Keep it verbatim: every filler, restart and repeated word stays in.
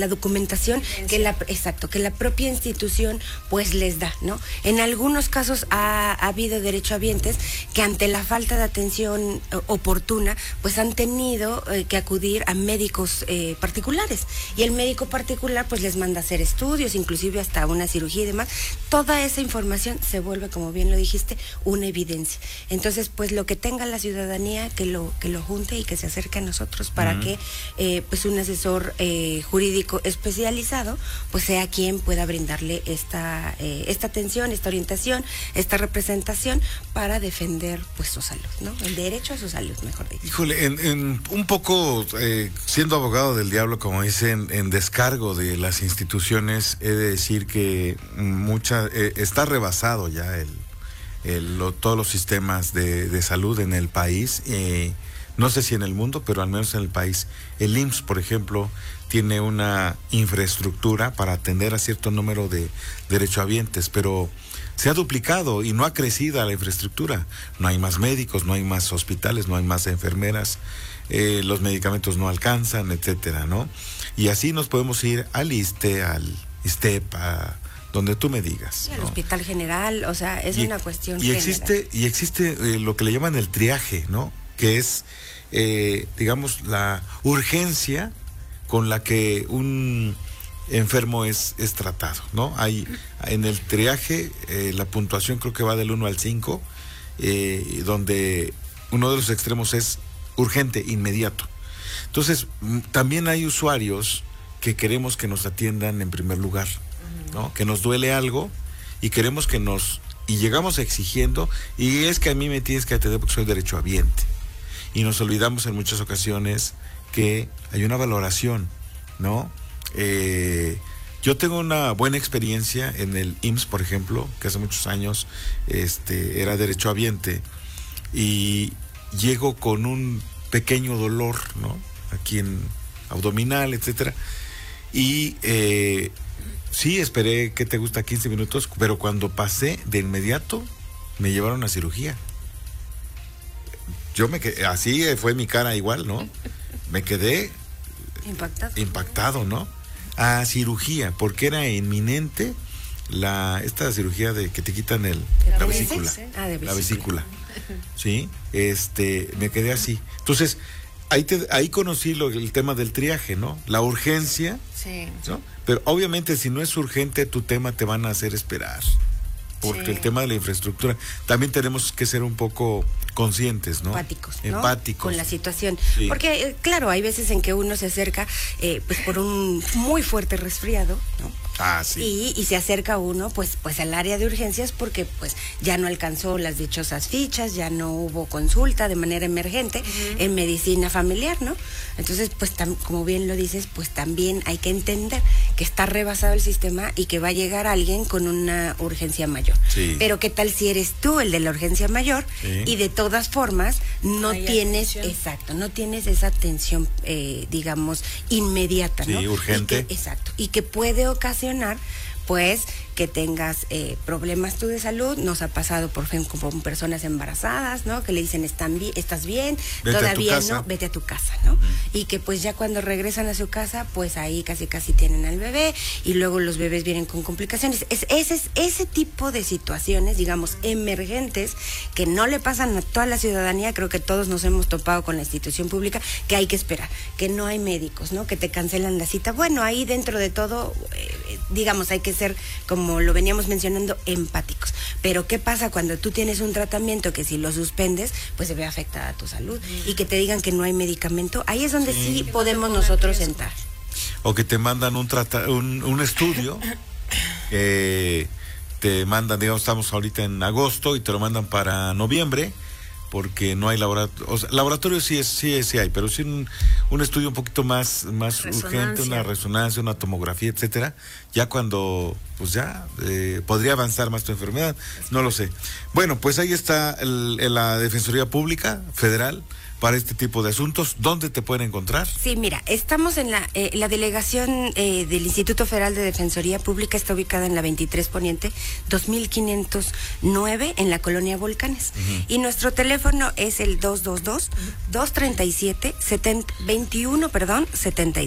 la documentación que la exacto que la propia institución pues les da, ¿no? En algunos casos ha, ha habido derechohabientes que ante la falta de atención oportuna pues han tenido eh, que acudir a médicos eh, particulares, y el médico particular pues les manda a hacer estudios, inclusive hasta una cirugía y demás. Toda esa información se vuelve, como bien lo dijiste, una evidencia. Entonces pues lo que tenga la ciudadanía que lo que lo junte y que se acerque a nosotros para uh-huh. que eh, pues un asesor eh, jurídico especializado pues sea quien pueda brindarle esta eh, esta atención, esta orientación, esta representación para defender pues su salud, ¿no? El derecho a su salud, mejor dicho. Híjole, en, en un poco eh, siendo abogado del diablo, como dicen, en descargo de las instituciones, he de decir que mucha eh, está rebasado ya el, el lo, todos los sistemas de, de salud en el país. Eh, no sé si en el mundo, pero al menos en el país. El I M S S, por ejemplo, tiene una infraestructura para atender a cierto número de derechohabientes, pero se ha duplicado y no ha crecido la infraestructura. No hay más médicos, no hay más hospitales, no hay más enfermeras, eh, los medicamentos no alcanzan, etcétera, ¿no? Y así nos podemos ir al ISSSTE, al ISSSTEP, a donde tú me digas. Sí, al ¿no? Hospital General, o sea, es y, una cuestión y existe Y existe eh, lo que le llaman el triaje, ¿no? Que es, eh, digamos, la urgencia con la que un enfermo es, es tratado, ¿no? Hay en el triaje, eh, la puntuación creo que va del uno al cinco, eh, donde uno de los extremos es urgente, inmediato. Entonces, m- también hay usuarios que queremos que nos atiendan en primer lugar, ¿no? Que nos duele algo y queremos que nos... Y llegamos exigiendo, y es que a mí me tienes que atender porque soy derechohabiente. Y nos olvidamos en muchas ocasiones que hay una valoración, ¿no? Eh, yo tengo una buena experiencia en el I M S S, por ejemplo, que hace muchos años este, era derechohabiente, y llego con un pequeño dolor, ¿no? Aquí en abdominal, etcétera, y eh, sí, esperé, ¿qué te gusta? quince minutos, pero cuando pasé, de inmediato me llevaron a cirugía. Yo me quedé, así fue mi cara igual, ¿no? Me quedé impactado, impactado, ¿no? A cirugía, porque era inminente la esta cirugía de que te quitan el la vesícula, ah, de vesícula. la vesícula, sí, este, me quedé así. Entonces ahí te, ahí conocí lo, el tema del triaje, ¿no? La urgencia, sí, ¿no? Pero obviamente si no es urgente tu tema te van a hacer esperar, porque sí. El tema de la infraestructura también tenemos que ser un poco conscientes, ¿no? Empáticos, ¿no? Empáticos. Con la situación. Sí. Porque, eh, claro, hay veces en que uno se acerca eh, pues por un muy fuerte resfriado, ¿no? Ah, sí. Y, y se acerca uno pues pues al área de urgencias porque pues ya no alcanzó las dichosas fichas, ya no hubo consulta de manera emergente uh-huh. en medicina familiar, ¿no? Entonces, pues tam, como bien lo dices, pues también hay que entender que está rebasado el sistema y que va a llegar alguien con una urgencia mayor. Sí. Pero ¿qué tal si eres tú el de la urgencia mayor sí. y de todas formas no hay tienes, atención. Exacto, no tienes esa atención, eh, digamos, inmediata, sí, ¿no? Sí, urgente. Y que, exacto, y que puede ocasionar pues que tengas eh, problemas tú de salud. Nos ha pasado por ejemplo con personas embarazadas, ¿no? Que le dicen están bien, estás bien, vete todavía no, vete a tu casa, ¿no? Uh-huh. Y que pues ya cuando regresan a su casa, pues ahí casi casi tienen al bebé y luego los bebés vienen con complicaciones. Es ese es ese tipo de situaciones, digamos, emergentes que no le pasan a toda la ciudadanía. Creo que todos nos hemos topado con la institución pública, que hay que esperar, que no hay médicos, ¿no? Que te cancelan la cita. Bueno, ahí dentro de todo, eh, digamos, hay que ser, como lo veníamos mencionando, empáticos. Pero ¿qué pasa cuando tú tienes un tratamiento que si lo suspendes, pues se ve afectada tu salud? Mm. Y que te digan que no hay medicamento, ahí es donde sí, sí podemos nosotros entrar. O que te mandan un trata, un, un estudio, eh, te mandan, digamos, estamos ahorita en agosto y te lo mandan para noviembre, porque no hay laboratorio, o sea, laboratorio sí es, sí, sí hay, pero sí un, un estudio un poquito más, más urgente, una resonancia, una tomografía, etcétera, ya cuando, pues ya, eh, podría avanzar más tu enfermedad, no lo sé. Bueno, pues ahí está el, el, la Defensoría Pública Federal para este tipo de asuntos. ¿Dónde te pueden encontrar? Sí, mira, estamos en la, eh, la delegación eh, del Instituto Federal de Defensoría Pública, está ubicada en la veintitrés Poniente, dos mil quinientos nueve, en la colonia Volcanes. Uh-huh. Y nuestro teléfono es el dos dos dos, dos tres siete, veintiuno, perdón, setenta y dos.